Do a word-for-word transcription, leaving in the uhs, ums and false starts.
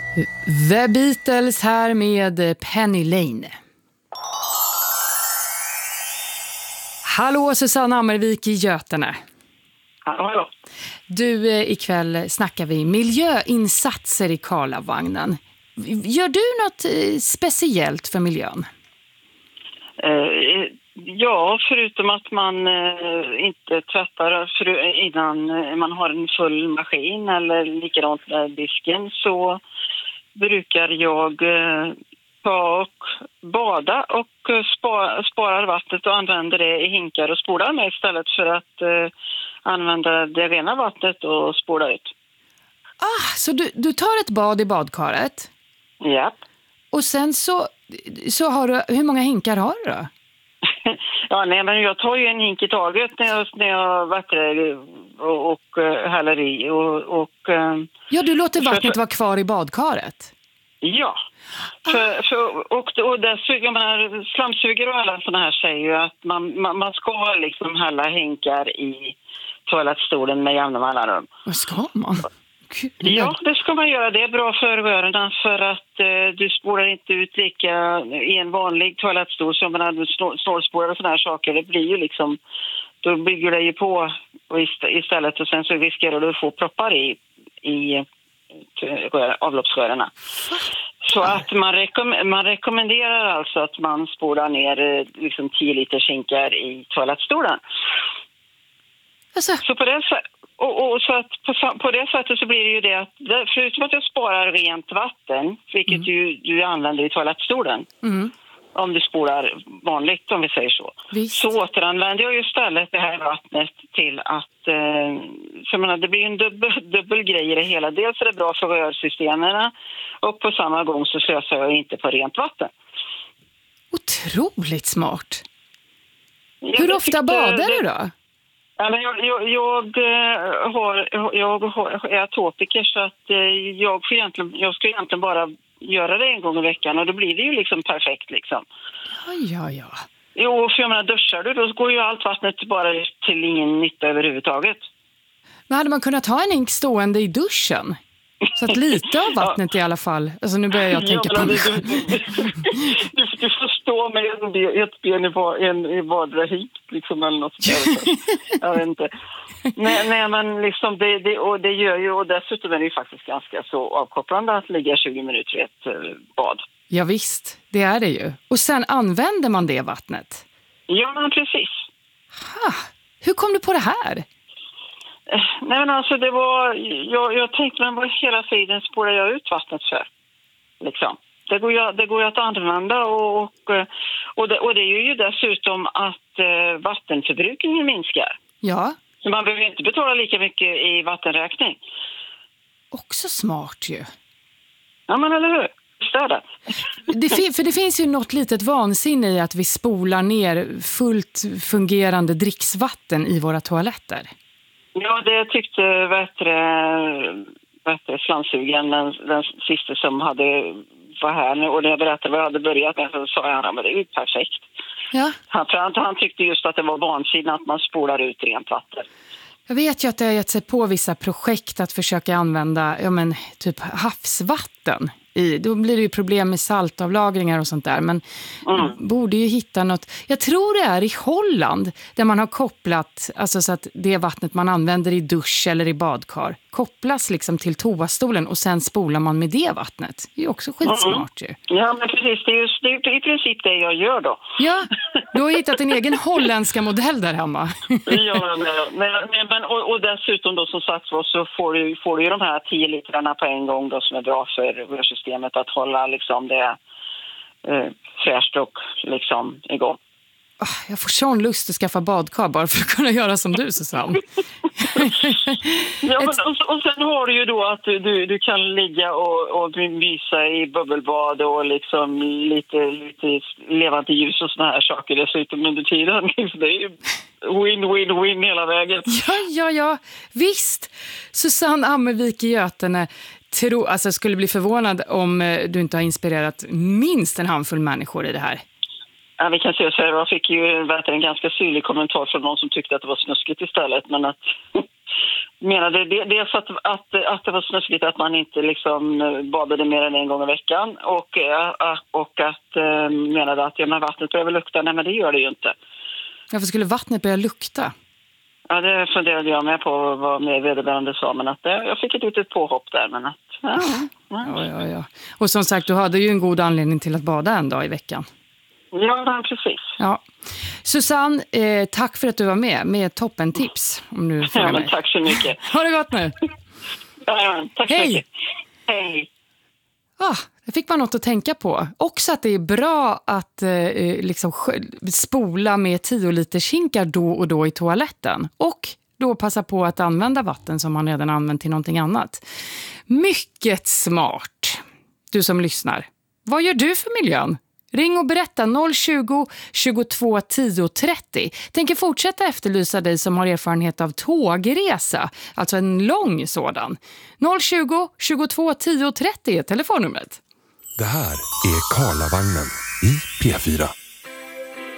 The Beatles här med Penny Lane. Hallå, Susanne Ammervik i Götene. Hallå, hallå. Du, ikväll snackar vi miljöinsatser i Karlavagnen. Gör du något speciellt för miljön? Eh, ja, förutom att man eh, inte tvättar för, innan man har en full maskin eller likadant med disken, så brukar jag eh, ta och bada och eh, spa, sparar vattnet och använder det i hinkar och spolar med istället för att eh, använda det rena vattnet och spola ut. Ah, så du, du tar ett bad i badkaret? Ja. Och sen så, så har du, hur många hinkar har du då? Ja, nej, men jag tar ju en hink i taget när jag, när jag vattnar och, och uh, häller i. Och, och, uh, ja, du låter vattnet för, för, vara kvar i badkaret? Ja. För, för, och, och dessutom, jag menar, slamsugare och alla sådana här säger ju att man, man, man ska liksom hälla hinkar i toalettstolen med jämna mellanrum. Vad ska man? Gud. Ja, det ska man göra. Det är bra för rörerna för att eh, du spolar inte ut lika i en vanlig toalettstol som man hade snålspårar och sådana här saker. Det blir ju liksom, då bygger det ju på och istället och sen så riskerar du att få proppar i, i avloppsrörerna. Så att man, rekom- man rekommenderar alltså att man spolar ner liksom tio liter hinkar i toalettstolen. Alltså. Så på det sättet Och, och så att på, på det sättet så blir det ju det att förutom att jag sparar rent vatten, vilket mm. du, du använder i toalettstolen, mm. om du spolar vanligt om vi säger så, Visst. Så återanvänder jag ju istället det här vattnet till att, eh, så menar, det blir en dubbel, dubbel grej i det hela. Dels är det bra för rörsystemen och på samma gång så slösar jag inte på rent vatten. Otroligt smart. Jag Hur ofta badar det, du då? Ja, men jag, jag, jag, har, jag har, är atopiker så att jag, får egentligen, jag ska egentligen bara göra det en gång i veckan och då blir det ju liksom perfekt liksom. Ja, ja, ja. Jo, för jag menar, duschar du, då går ju allt vattnet bara till ingen nytta överhuvudtaget. Men hade man kunnat ha en hink stående i duschen? Så att lite av vattnet ja. I alla fall. Alltså nu börjar jag tänka ja, på mig själv. Du, du, du, du får stå med ett ben i, en, i vardera hink liksom eller något sådär. Jag vet inte. Nej, nej men liksom det, det, och det gör ju, och dessutom är det ju faktiskt ganska så avkopplande att ligga tjugo minuter i ett uh, bad. Ja visst, det är det ju. Och sen använder man det vattnet? Ja, men precis. Ha, hur kom du på det här? Nej men alltså det var, jag, jag tänkte men vad hela tiden spårar jag ut vattnet för? Liksom. Det går ju, det går ju att använda och, och, och, det, och det är ju dessutom att eh, vattenförbrukningen minskar. Ja. Så man behöver inte betala lika mycket i vattenräkning. Också smart ju. Ja men eller hur? Stöda. Det fin- för det finns ju något litet vansinne i att vi spolar ner fullt fungerande dricksvatten i våra toaletter. Ja, det tyckte bättre, bättre slamsugen, den, den sista som hade var här nu. Och när jag berättade vad jag hade börjat med så sa jag att det är ju perfekt. Ja. Han, han, han tyckte just att det var vansinne att man spolar ut rent vatten. Jag vet ju att det har gett sig på vissa projekt att försöka använda ja, men, typ havsvatten. I, då blir det ju problem med saltavlagringar och sånt där. Men mm. borde ju hitta något. Jag tror det är i Holland där man har kopplat, alltså så att det vattnet man använder i dusch eller i badkar kopplas liksom till toastolen och sen spolar man med det vattnet. Det är ju också skitsmart mm. ju. Ja, men precis. Det är, just, det är i princip det jag gör då. Ja, du har hittat en egen holländska modell där hemma. Ja, men, men, men, och, och dessutom då som sagt så får du, får du ju de här tio litrarna på en gång då som är bra för rörsystemet att hålla liksom det eh, fräscht och liksom igång. Jag får sån lust att skaffa badkar bara för att kunna göra som du, Susanne. Ja, men, och, och sen har du ju då att du, du, du kan ligga och, och mysa i bubbelbad och liksom lite, lite levande ljus och såna här saker dessutom under tiden. Det är ju win, win, win hela vägen. Ja, ja, ja. Visst. Susanne Ammervik i Götene. Tro, alltså skulle bli förvånad om du inte har inspirerat minst en handfull människor i det här. Ja, vi kan se så här. Jag fick ju en ganska syrlig kommentar från någon som tyckte att det var snuskigt istället. Men att menade det, dels att, att, att det var snuskigt att man inte liksom badade mer än en gång i veckan och, och att menade att ja, men vattnet börjar lukta. Nej, men det gör det ju inte. Varför skulle vattnet börja lukta? Ja, det funderade jag med på vad med vederbörande sa, men att det, jag fick ett litet påhopp där. Men att, ja, ja. Ja, ja, ja. Och som sagt, du hade ju en god anledning till att bada en dag i veckan. Ja, precis. Ja. Susanne, eh, tack för att du var med med toppentips. Om du ja, men mig. Tack så mycket. Ha det gott nu. ja, ja, tack så Hej. mycket. Hej. Ah, det fick man något att tänka på. Också att det är bra att eh, liksom spola med tio liter kinkar då och då i toaletten. Och då passa på att använda vatten som man redan använt till någonting annat. Mycket smart. Du som lyssnar. Vad gör du för miljön? Ring och berätta noll tjugo, tjugotvå, tio, trettio. Tänker fortsätta efterlysa dig som har erfarenhet av tågresa. Alltså en lång sådan. noll tjugo, tjugotvå, tio, trettio är telefonnumret. Det här är Karlavagnen i P fyra.